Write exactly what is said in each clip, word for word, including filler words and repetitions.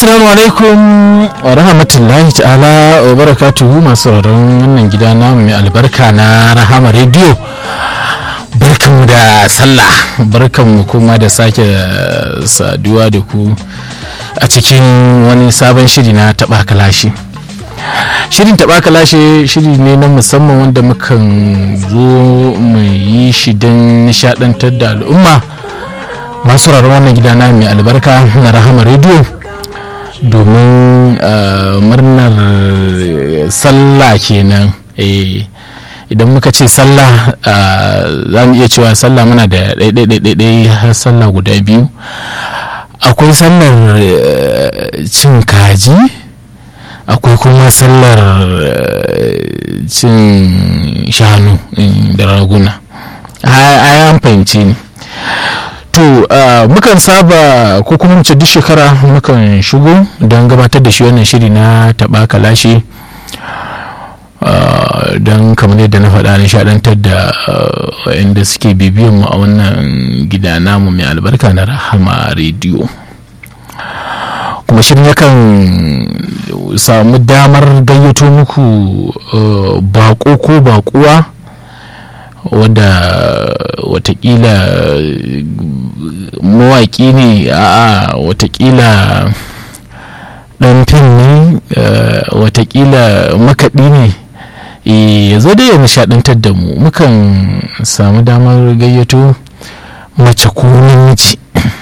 Assalamu alaikum wa rahmatullahi ta'ala wa barakatuhu masu sauraron wannan gida namu mai albarka na Rahama Radio. Barkanmu da sallah, barkanmu kuma da sake saduwa da ku a cikin wani sabon shiri na taɓa kalashi. Shirin taɓa kalashi shiri ne na musamman wanda mukan zo mu yi shi don nishaɗantar da al'umma masu sauraron wannan gida namu mai albarka na Rahama Radio. Domin murnar sallah kenan, idan muka ce sallah za mu iya cewa sallah muna da ɗaiɗaiɗaiɗai har sallah guda biyu. Akwai sallar cin kaji, akwai kuma sallar cin shanu da raguna. A yan fahimci ne. To uh, mukan saba ko kuma mace duk shekara mukan shigo don gabatar da shi wannan shiri na taɓa kalashi uh, don kamar yadda na faɗa nishaɗantar da waɗanda uh, suke bibiyan mu a wannan gida namu mai albarka na Rahama Radio. Kuma shirin yakan samu damar gayyato muku uh, baƙo ko baƙuwa wadda watakila mawaƙi ne, a watakila ɗan fim ne, watakila makaɗi ne, ya zo da ya nishaɗantar da mu. Mukan samu damar gayyato mace ko namiji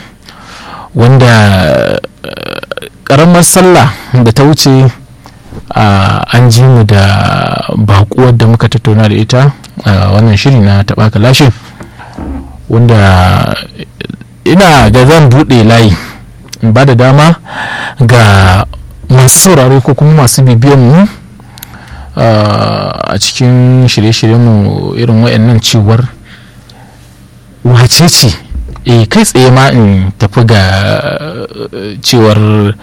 wanda ƙaramar sallah da ta wuce an ji mu da baƙuwar da muka tattauna da ita a wannan shiri na taɓa kalashi, wanda ina ga zan buɗe layi in ba da dama ga masu sauraro ko kuma masu bibiyan mu a cikin shirye-shiryen mu irin wayannan cewar wace ce, eh kai tsaye ma in tafi ga cewar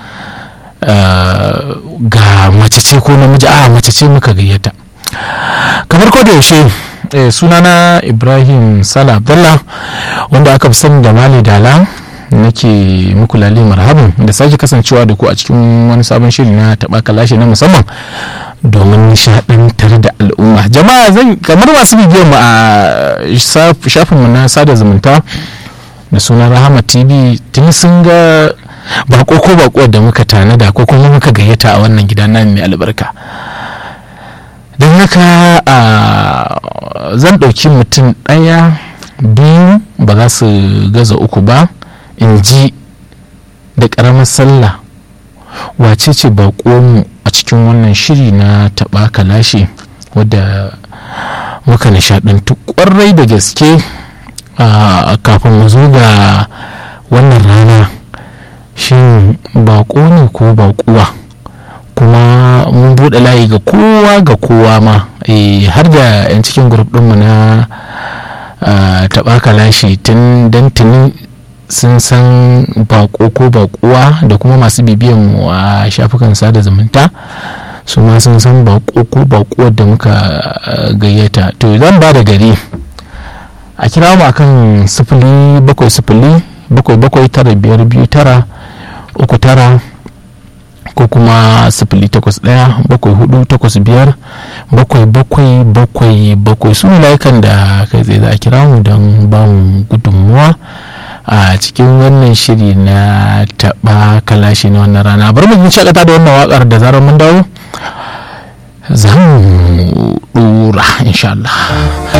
ga mace ce ko namiji. a mace ce muka gayyata kamar ko da yaushe. Eh, sunana Ibrahim Sala Abdullah wanda aka fi sani da Mali Dala, nake muku lalle marhaban da sake kasancewa da ku a cikin wani sabon shiri na taɓa kalashi na musamman domin nishaɗantar da al'umma. Jama'a zan kamar masu bibiyar mu a shafin mu na sada zumunta da sunan Rahama T V tun sun ga bako ko bako da muka tanada ko kuma muka gayyata a wannan gida na mai albarka. Don haka zan ɗauki mutum ɗaya biyu ba za su gaza uku ba in ji da ƙaramar sallah wace ce baƙonmu a cikin wannan shiri na taɓa kalashi wadda muka nishaɗantu ƙwarai da gaske kafin mu zo ga wannan rana. Shin baƙo ne ko baƙuwa? Kuma mun buɗe layi ga kowa ga kowa ma, e, har da 'yan cikin grup ɗinmu na taɓa kalashi tun don tuni sun san baƙo ko baƙuwa, da kuma masu bibiyan mu a shafukan sada zumunta su ma sun san baƙo ko baƙuwar da muka gayyata. To zan ba da gari a kira mu akan sifili bakwai sifili bakwai bakwai tara biyar biyu tara uku tara ko kuma sifili takwas ɗaya bakwai hudu takwas biyar bakwai bakwai bakwai bakwai. su ne layukan da kai zai za a kira mu don ba mu gudunmuwa a cikin wannan shiri na taɓa kalashi na wannan rana. Bari mu shakata da wannan waƙar da zarar mun dawo za mu ɗora insha Allah.